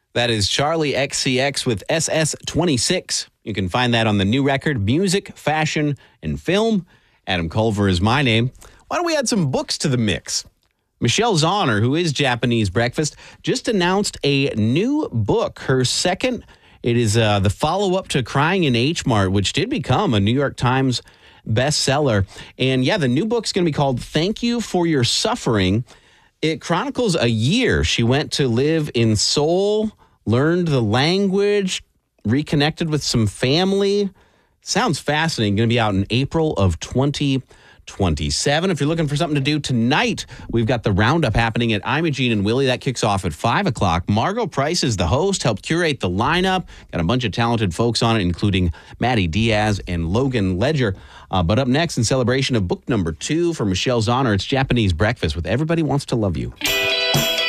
That is Charlie XCX with SS26. You can find that on the new record, Music, Fashion, and Film. Adam Culver is my name. Why don't we add some books to the mix? Michelle Zauner, who is Japanese Breakfast, just announced a new book, her second. It is the follow-up to Crying in H Mart, which did become a New York Times bestseller. And yeah, the new book's going to be called Thank You for Your Suffering. It chronicles a year she went to live in Seoul, learned the language, reconnected with some family. Sounds fascinating. Going to be out in April of 2027. If you're looking for something to do tonight, we've got the roundup happening at Imogene and Willie. That kicks off at 5 o'clock. Margot Price is the host, helped curate the lineup. Got a bunch of talented folks on it, including Maddie Diaz and Logan Ledger. But up next, in celebration of book number 2 for Michelle Zauner, it's Japanese Breakfast with Everybody Wants to Love You.